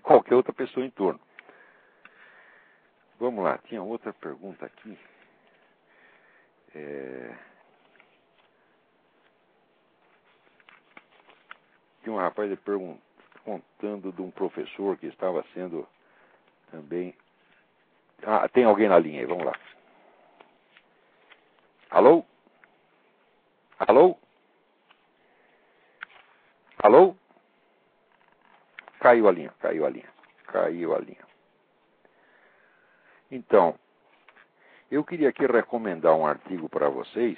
qualquer outra pessoa em torno. Vamos lá, tinha outra pergunta aqui. Tinha um rapaz contando de um professor que estava sendo também... tem alguém na linha aí, vamos lá. Alô? Alô? Alô? Caiu a linha. Então, eu queria aqui recomendar um artigo para vocês,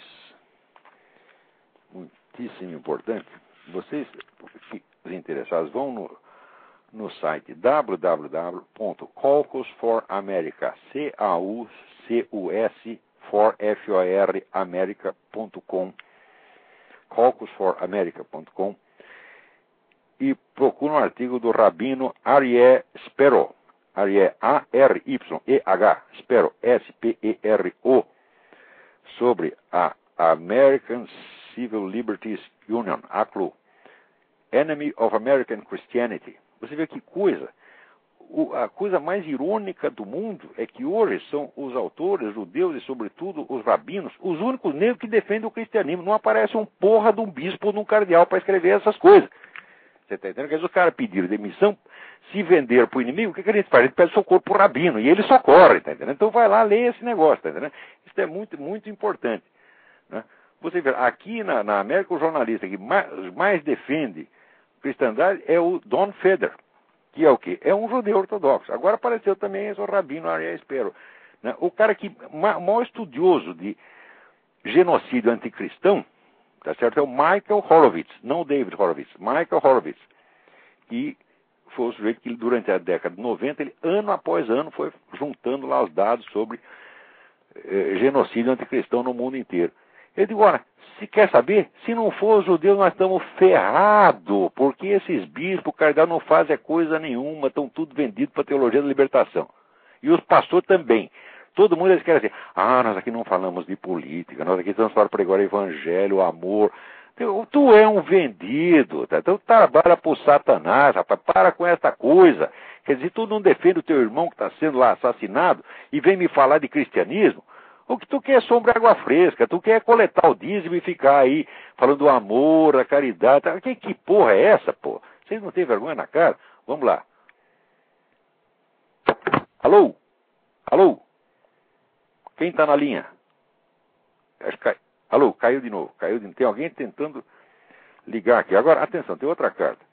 muitíssimo importante. Vocês, os interessados, vão no site www.caucus4America, CAUCUS4America.com, caucus4America.com, e procura um artigo do Rabino Aryeh Spero, Aryeh A-R-Y-E-H, Spero, S-P-E-R-O, sobre a American Civil Liberties Union, ACLU, Enemy of American Christianity. Você vê que coisa. A coisa mais irônica do mundo é que hoje são os autores judeus e, sobretudo, os rabinos, os únicos negros que defendem o cristianismo. Não aparece um porra de um bispo ou de um cardeal para escrever essas coisas. Você está entendendo? Quer dizer, os caras pediram demissão, se vender para o inimigo, o que a gente faz? A gente pede socorro para o rabino, e ele socorre, está entendendo? Então vai lá ler esse negócio, está entendendo? Isso é muito, muito importante. Né? Você vê, aqui na América, o jornalista que mais defende cristandade é o Don Feder, que é o quê? É um judeu ortodoxo. Agora apareceu também o rabino Aryeh Spero. Né? O cara que maior estudioso de genocídio anticristão, tá certo? É o Michael Horowitz, não o David Horowitz, Michael Horowitz, que foi o sujeito que durante a década de 90, ele ano após ano foi juntando lá os dados sobre genocídio anticristão no mundo inteiro. Eu digo, olha, se quer saber, se não for os judeus, nós estamos ferrados, porque esses bispos, cardeal, não fazem coisa nenhuma, estão tudo vendidos para a teologia da libertação. E os pastores também. Todo mundo eles querem dizer, nós aqui não falamos de política, nós aqui estamos para pregar o evangelho, o amor. Tu é um vendido, tá? Então trabalha para o Satanás, rapaz, para com essa coisa. Quer dizer, tu não defende o teu irmão que está sendo lá assassinado e vem me falar de cristianismo? O que tu quer é sombra e água fresca, tu quer coletar o dízimo e ficar aí falando do amor, a caridade. Tá? Que porra é essa, pô? Vocês não têm vergonha na cara? Vamos lá. Alô? Alô? Quem está na linha? Alô, caiu de novo. Tem alguém tentando ligar aqui. Agora, atenção, tem outra carta.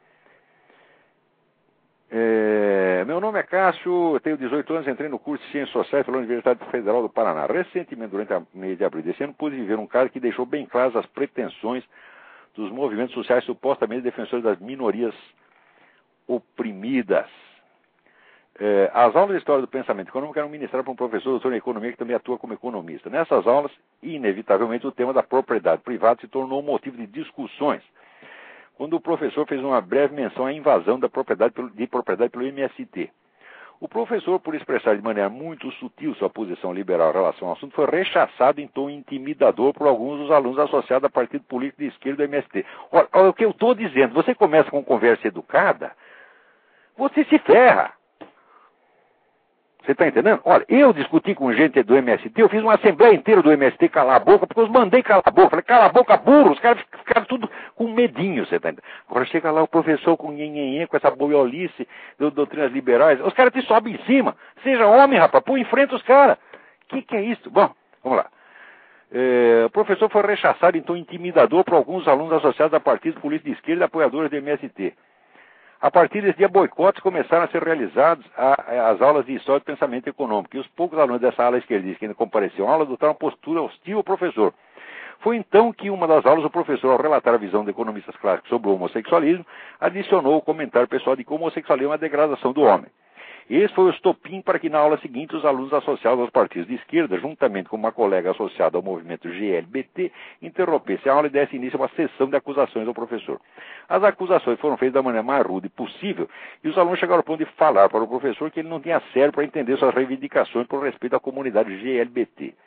Meu nome é Cássio, tenho 18 anos, entrei no curso de Ciências Sociais pela Universidade Federal do Paraná. Recentemente, durante o mês de abril desse ano, pude viver um caso que deixou bem claras as pretensões dos movimentos sociais supostamente defensores das minorias oprimidas. As aulas de História do Pensamento Econômico eram ministradas por um professor doutor em Economia que também atua como economista. Nessas aulas, inevitavelmente, o tema da propriedade privada se tornou um motivo de discussões, quando o professor fez uma breve menção à invasão de propriedade pelo MST. O professor, por expressar de maneira muito sutil sua posição liberal em relação ao assunto, foi rechaçado em tom intimidador por alguns dos alunos associados a partido político de esquerda do MST. Olha o que eu estou dizendo, você começa com conversa educada, você se ferra. Você está entendendo? Olha, eu discuti com gente do MST, eu fiz uma assembleia inteira do MST calar a boca, porque eu os mandei calar a boca. Falei, cala a boca, burro, os caras ficaram tudo com medinho, você está entendendo? Agora chega lá o professor com nhenhenhen, com essa boiolice de doutrinas liberais, os caras te sobem em cima. Seja homem, rapaz, põe em frente os caras. Que é isso? Bom, vamos lá. O professor foi rechaçado em tom intimidador por alguns alunos associados a partidos políticos de esquerda e apoiadores do MST. A partir desse dia, boicotes começaram a ser realizados às aulas de História do Pensamento Econômico, e os poucos alunos dessa ala esquerdista que ainda compareciam à aula adotaram uma postura hostil ao professor. Foi então que, em uma das aulas, o professor, ao relatar a visão de economistas clássicos sobre o homossexualismo, adicionou o comentário pessoal de que o homossexualismo é uma degradação do homem. Esse foi o estopim para que, na aula seguinte, os alunos associados aos partidos de esquerda, juntamente com uma colega associada ao movimento GLBT, interrompessem a aula e dessem início a uma sessão de acusações ao professor. As acusações foram feitas da maneira mais rude possível, e os alunos chegaram ao ponto de falar para o professor que ele não tinha cérebro para entender suas reivindicações por respeito à comunidade GLBT.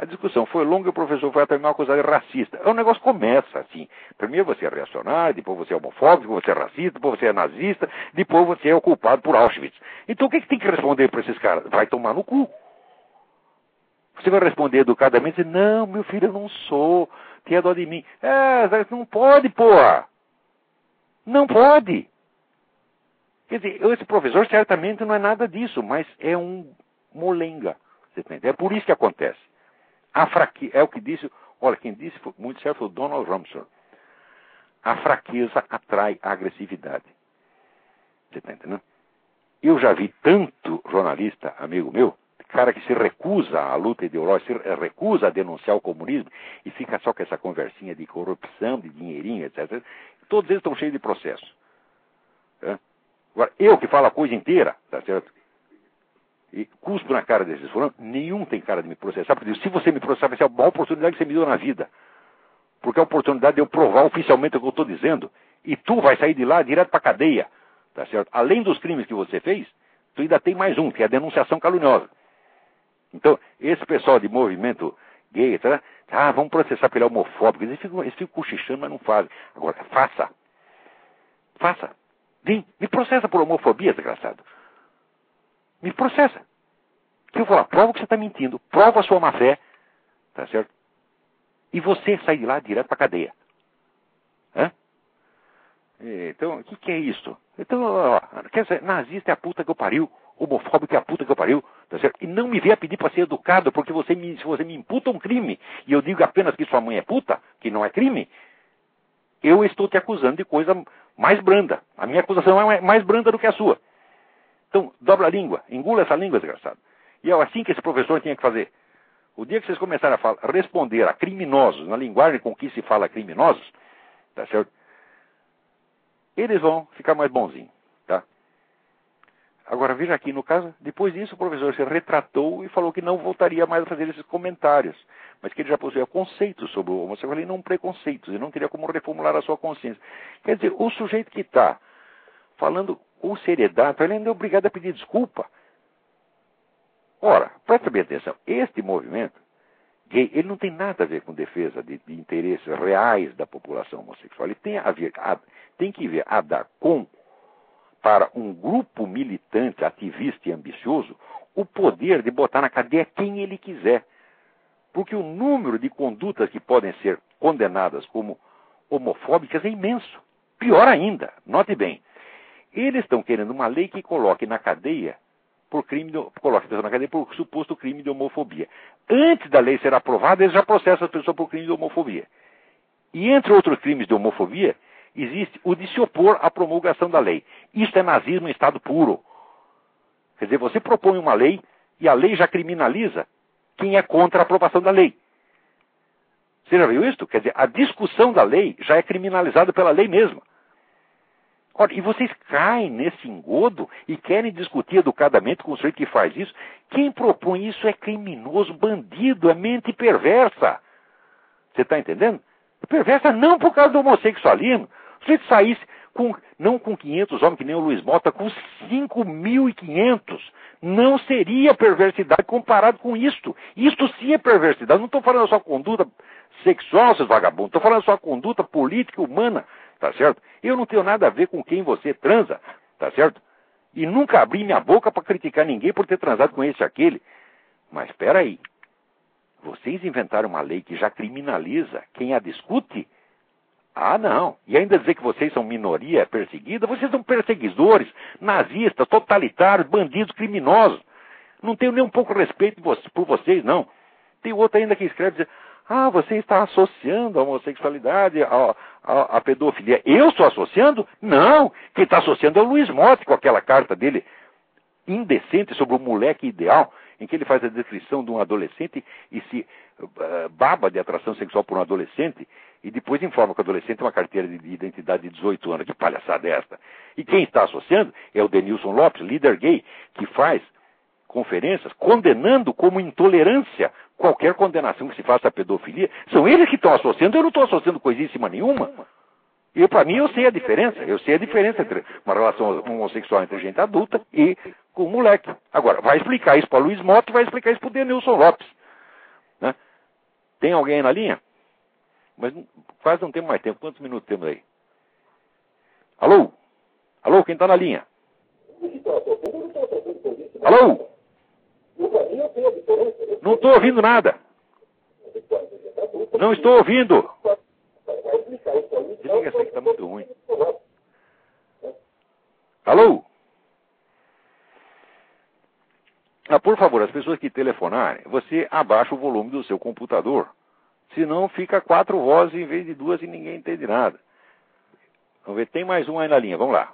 A discussão foi longa e o professor foi até me acusar de racista. O negócio começa assim. Primeiro você é reacionário, depois você é homofóbico, depois você é racista, depois você é nazista, depois você é o culpado por Auschwitz. Então o que tem que responder para esses caras? Vai tomar no cu. Você vai responder educadamente e dizer, não, meu filho, eu não sou, tenha dó de mim. Não pode, porra. Não pode. Quer dizer, esse professor certamente não é nada disso, mas é um molenga. Você entende? É por isso que acontece. É o que disse, olha, quem disse muito certo foi o Donald Rumsfeld. A fraqueza atrai a agressividade. Você está entendendo? Eu já vi tanto jornalista, amigo meu, cara que se recusa à luta ideológica, se recusa a denunciar o comunismo e fica só com essa conversinha de corrupção, de dinheirinho, etc. Todos eles estão cheios de processo. É? Agora, eu que falo a coisa inteira, tá certo? E cuspo na cara desses fulanos, nenhum tem cara de me processar, porque se você me processar, vai ser a maior oportunidade que você me deu na vida. Porque é a oportunidade de eu provar oficialmente o que eu estou dizendo. E tu vai sair de lá direto para a cadeia, tá certo? Além dos crimes que você fez, tu ainda tem mais um, que é a denunciação caluniosa. Então, esse pessoal de movimento gay, etc., vamos processar porque ele é homofóbico. Eles ficam cochichando, mas não fazem. Agora, faça. Faça. Vem, me processa por homofobia, desgraçado. Me processa. Que eu vou lá, prova que você está mentindo, prova a sua má-fé, tá certo? E você sai de lá direto para a cadeia. Hã? Então, o que é isso? Então, quer dizer, nazista é a puta que eu pariu, homofóbico é a puta que eu pariu, tá certo? E não me venha pedir para ser educado, porque se você me imputa um crime, e eu digo apenas que sua mãe é puta, que não é crime, eu estou te acusando de coisa mais branda. A minha acusação é mais branda do que a sua. Então, dobra a língua, engula essa língua, desgraçado. E é assim que esse professor tinha que fazer. O dia que vocês começarem a responder a criminosos, na linguagem com que se fala criminosos, tá certo? Eles vão ficar mais bonzinhos, tá? Agora, veja aqui, no caso, depois disso, o professor se retratou e falou que não voltaria mais a fazer esses comentários, mas que ele já possuía conceitos sobre o homossexualismo e não preconceitos, e não teria como reformular a sua consciência. Quer dizer, o sujeito que está falando com seriedade, ele ainda é obrigado a pedir desculpa. Ora, preste bem atenção, este movimento gay, ele não tem nada a ver com defesa de interesses reais da população homossexual. Ele tem que ver a dar para um grupo militante, ativista e ambicioso, o poder de botar na cadeia quem ele quiser. Porque o número de condutas que podem ser condenadas como homofóbicas é imenso. Pior ainda, note bem, eles estão querendo uma lei que coloque na cadeia coloque a pessoa na cadeia por suposto crime de homofobia. Antes da lei ser aprovada, eles já processam a pessoa por crime de homofobia. E entre outros crimes de homofobia, existe o de se opor à promulgação da lei. Isso é nazismo em estado puro. Quer dizer, você propõe uma lei e a lei já criminaliza quem é contra a aprovação da lei. Você já viu isso? Quer dizer, a discussão da lei já é criminalizada pela lei mesma. Ora, e vocês caem nesse engodo e querem discutir educadamente com o sujeito que faz isso? Quem propõe isso é criminoso, bandido, é mente perversa. Você está entendendo? Perversa não por causa do homossexualismo. Se você saísse não com 500 homens, que nem o Luiz Mota, com 5.500, não seria perversidade comparado com isto. Isto sim é perversidade. Não estou falando da sua conduta sexual, seus vagabundos. Estou falando da sua conduta política e humana. Tá certo? Eu não tenho nada a ver com quem você transa. Tá certo? E nunca abri minha boca para criticar ninguém por ter transado com esse ou aquele. Mas espera aí. Vocês inventaram uma lei que já criminaliza quem a discute? Ah, não. E ainda dizer que vocês são minoria perseguida? Vocês são perseguidores, nazistas, totalitários, bandidos, criminosos. Não tenho nem um pouco respeito por vocês, não. Tem outro ainda que escreve, diz, você está associando a homossexualidade à pedofilia. Eu estou associando? Não. Quem está associando é o Luiz Motti, com aquela carta dele indecente sobre o moleque ideal, em que ele faz a descrição de um adolescente e se baba de atração sexual por um adolescente e depois informa que o adolescente tem uma carteira de identidade de 18 anos. Que palhaçada é esta? E quem está associando é o Denilson Lopes, líder gay, que faz conferências condenando como intolerância qualquer condenação que se faça à pedofilia. São eles que estão associando, eu não estou associando coisíssima nenhuma. E para mim eu sei a diferença. Eu sei a diferença entre uma relação homossexual entre gente adulta e com um moleque. Agora, vai explicar isso para Luiz Motti, vai explicar isso para o Denilson Lopes. Né? Tem alguém aí na linha? Mas quase não temos mais tempo. Quantos minutos temos aí? Alô? Alô, quem está na linha? Alô? Não estou ouvindo nada. Não estou ouvindo. Desliga essa aqui, está muito ruim. Alô? Por favor, as pessoas que telefonarem, você abaixa o volume do seu computador. Senão fica 4 vozes em vez de 2 e ninguém entende nada. Vamos ver, tem mais um aí na linha, vamos lá.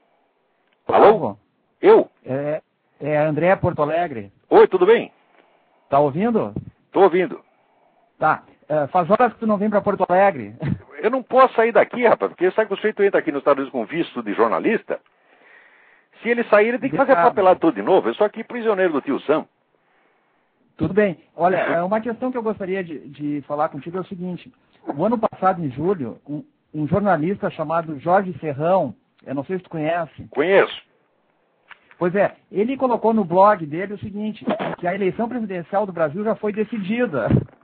Alô? Eu? É André Porto Alegre. Oi, tudo bem? Tá ouvindo? Tô ouvindo. Tá. Faz horas que tu não vem para Porto Alegre. Eu não posso sair daqui, rapaz, porque sabe que o sujeito entra aqui nos Estados Unidos com visto de jornalista. Se ele sair, ele tem que fazer a papelada toda de novo. Eu sou aqui prisioneiro do tio Sam. Tudo bem. Olha, uma questão que eu gostaria de falar contigo é o seguinte. O ano passado, em julho, um jornalista chamado Jorge Serrão, eu não sei se tu conhece. Conheço. Pois é, ele colocou no blog dele o seguinte, que a eleição presidencial do Brasil já foi decidida.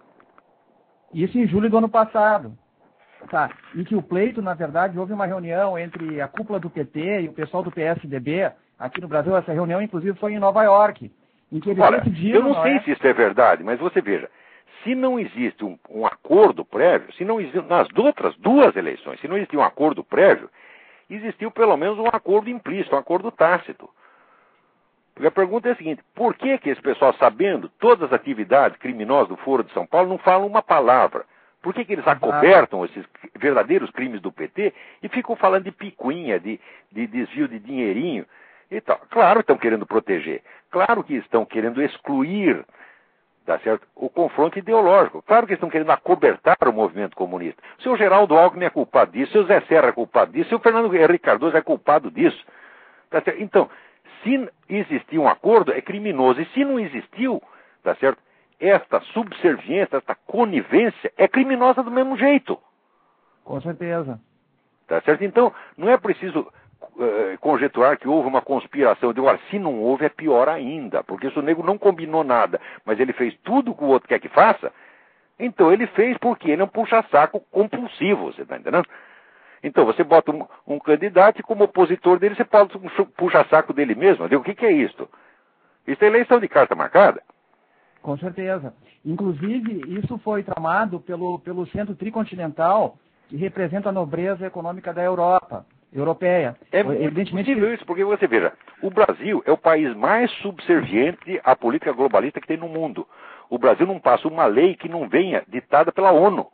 Isso em julho do ano passado. Tá. E que o pleito, na verdade, houve uma reunião entre a cúpula do PT e o pessoal do PSDB aqui no Brasil. Essa reunião, inclusive, foi em Nova York. Em que eles decidiram, eu não sei se isso é verdade, mas você veja, se não existe um acordo prévio, se não existe, nas outras 2 eleições, se não existia um acordo prévio, existiu pelo menos um acordo implícito, um acordo tácito. Porque a pergunta é a seguinte, por que esse pessoal, sabendo todas as atividades criminosas do Foro de São Paulo, não falam uma palavra? Por que eles acobertam esses verdadeiros crimes do PT e ficam falando de picuinha, de desvio de dinheirinho e tal? Claro que estão querendo proteger, claro que estão querendo excluir, tá certo, o confronto ideológico, claro que estão querendo acobertar o movimento comunista. O seu Geraldo Alckmin é culpado disso, o seu Zé Serra é culpado disso, o seu Fernando Henrique Cardoso é culpado disso. Tá certo? Então, se existia um acordo, é criminoso. E se não existiu, tá certo? Esta subserviência, esta conivência é criminosa do mesmo jeito. Com certeza. Tá certo? Então, não é preciso conjecturar que houve uma conspiração. Eu digo, olha, se não houve, é pior ainda. Porque se o nego não combinou nada, mas ele fez tudo que o outro quer que faça, então ele fez porque ele é um puxa-saco compulsivo, você está entendendo? Então, você bota um candidato e como opositor dele, você pode puxar saco dele mesmo. Eu digo, o que é isso? Isso é eleição de carta marcada? Com certeza. Inclusive, isso foi tramado pelo Centro Tricontinental, que representa a nobreza econômica da europeia. É evidentemente possível isso, porque você veja, o Brasil é o país mais subserviente à política globalista que tem no mundo. O Brasil não passa uma lei que não venha ditada pela ONU.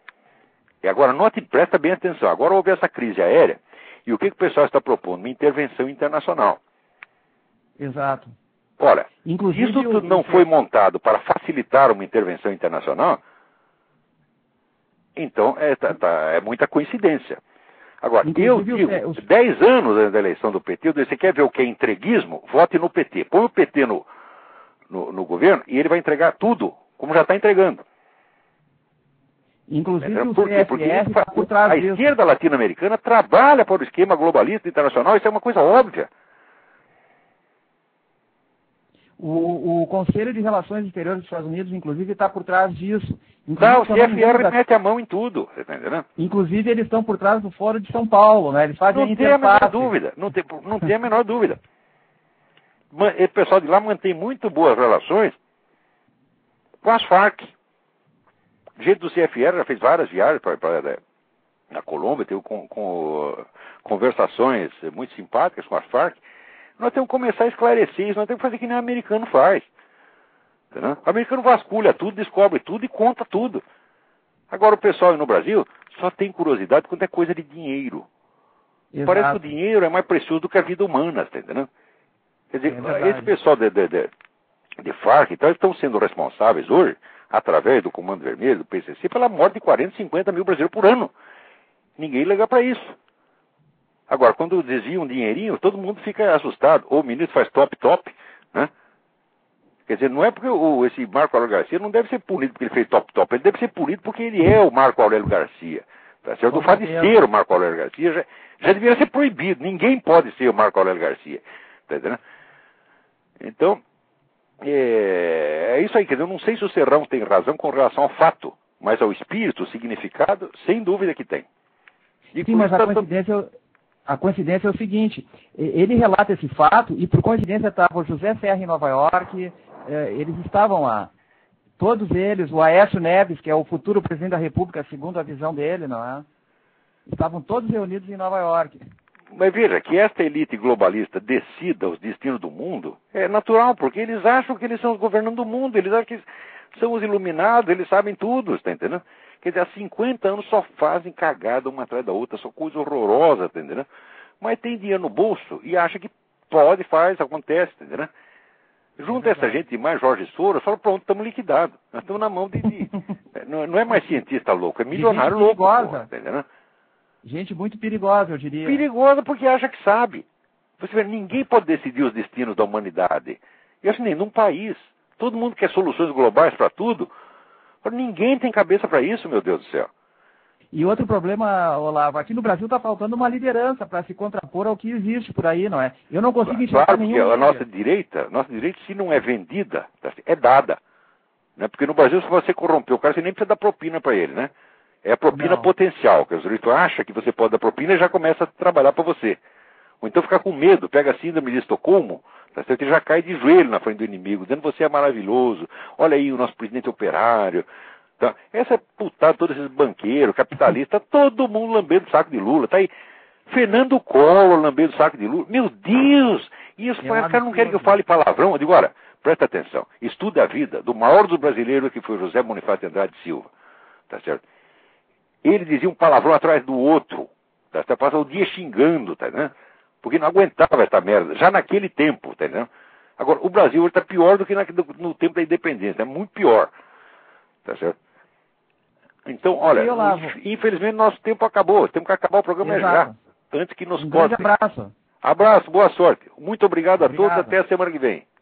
E agora, presta bem atenção, agora houve essa crise aérea, e o que o pessoal está propondo? Uma intervenção internacional. Exato. Ora, inclusive, isso tudo não foi montado para facilitar uma intervenção internacional, então é muita coincidência. Agora, eu digo, 10 anos da eleição do PT, eu digo, você quer ver o que é entreguismo? Vote no PT. Põe o PT no governo e ele vai entregar tudo, como já está entregando. Inclusive o CFR está por trás disso. A esquerda latino-americana trabalha para o esquema globalista internacional, isso é uma coisa óbvia. O Conselho de Relações Exteriores dos Estados Unidos, inclusive, está por trás disso. O CFR mete a mão em tudo, você está entendendo? Inclusive, eles estão por trás do Foro de São Paulo, né? Eles fazem não tem a menor dúvida, não tem a menor dúvida. O pessoal de lá mantém muito boas relações com as Farc. O jeito do CFR já fez várias viagens para a Colômbia, teve conversações muito simpáticas com as Farc. Nós temos que começar a esclarecer isso, nós temos que fazer que nem o americano faz. Entendeu? O americano vasculha tudo, descobre tudo e conta tudo. Agora o pessoal aí no Brasil só tem curiosidade quando é coisa de dinheiro. Exato. Parece que o dinheiro é mais precioso do que a vida humana, tá entendendo? Quer dizer, esse pessoal de Farc, então, estão sendo responsáveis hoje, através do Comando Vermelho, do PCC, pela morte de 40, 50 mil brasileiros por ano. Ninguém liga para isso. Agora, quando desvia um dinheirinho, todo mundo fica assustado. Ou o ministro faz top, né? Quer dizer, não é porque esse Marco Aurélio Garcia não deve ser punido porque ele fez top. Ele deve ser punido porque ele é o Marco Aurélio Garcia. Tá certo? O fato de ser o Marco Aurélio Garcia já deveria ser proibido. Ninguém pode ser o Marco Aurélio Garcia. Tá entendendo? Então, É isso aí, quer dizer, eu não sei se o Serrão tem razão com relação ao fato, mas ao espírito, o significado, sem dúvida que tem. E sim, mas a coincidência é o seguinte, ele relata esse fato e por coincidência estava o José Serra em Nova York, eles estavam lá. Todos eles, o Aécio Neves, que é o futuro presidente da República, segundo a visão dele, não é? Estavam todos reunidos em Nova York. Mas veja, que esta elite globalista decida os destinos do mundo é natural, porque eles acham que eles são os governantes do mundo, eles acham que são os iluminados, eles sabem tudo, está entendendo? Quer dizer, há 50 anos só fazem cagada uma atrás da outra, só coisa horrorosa, tá entendendo? Mas tem dinheiro no bolso e acha que pode, faz, acontece, tá entendendo? Junta essa gente mais Jorge Soros, fala, pronto, estamos liquidados. Nós estamos na mão de não é mais cientista louco, é milionário louco. Porra, tá entendendo? Gente muito perigosa, eu diria. Perigosa porque acha que sabe. Você vê, ninguém pode decidir os destinos da humanidade. E assim, nem num país. Todo mundo quer soluções globais para tudo. Ninguém tem cabeça para isso, meu Deus do céu. E outro problema, Olavo, aqui no Brasil está faltando uma liderança para se contrapor ao que existe por aí, não é? Eu não consigo enxergar claro, nenhum. Porque a nossa direita, se não é vendida, é dada. Né? Porque no Brasil, se você corromper o cara, você nem precisa dar propina para ele, né? É a propina potencial, que o sujeito acha que você pode dar propina e já começa a trabalhar para você. Ou então fica com medo, pega a síndrome de Estocolmo, tá certo? Ele já cai de joelho na frente do inimigo, dizendo que você é maravilhoso, olha aí o nosso presidente operário. Tá? Essa putada, todos esses banqueiros, capitalistas, todo mundo lambendo o saco de Lula. Tá aí Fernando Collor lambendo o saco de Lula. Meu Deus! E os caras não querem que eu fale palavrão. Eu digo, olha, presta atenção, estude a vida do maior dos brasileiros, que foi José Bonifácio Andrade Silva. Tá certo? Ele dizia um palavrão atrás do outro. Tá? Passava o dia xingando, tá, né? Porque não aguentava essa merda, já naquele tempo, tá, né? Agora, o Brasil está pior do que no tempo da independência, é muito pior. Tá certo? Então, olha, infelizmente nosso tempo acabou. Temos que acabar o programa já, antes que nos cortem. Grande abraço. Abraço, boa sorte. Muito obrigado a todos, até a semana que vem.